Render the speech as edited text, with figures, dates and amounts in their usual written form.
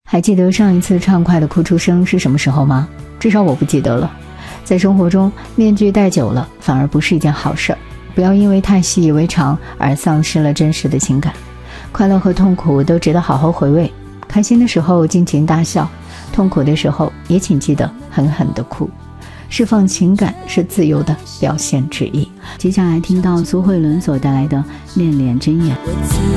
还记得上一次畅快的哭出声是什么时候吗？至少我不记得了。在生活中，面具戴久了反而不是一件好事儿，不要因为太习以为常而丧失了真实的情感。快乐和痛苦都值得好好回味，开心的时候尽情大笑，痛苦的时候也请记得狠狠地哭。释放情感是自由的表现之一。接下来听到苏慧伦所带来的《恋恋真言》。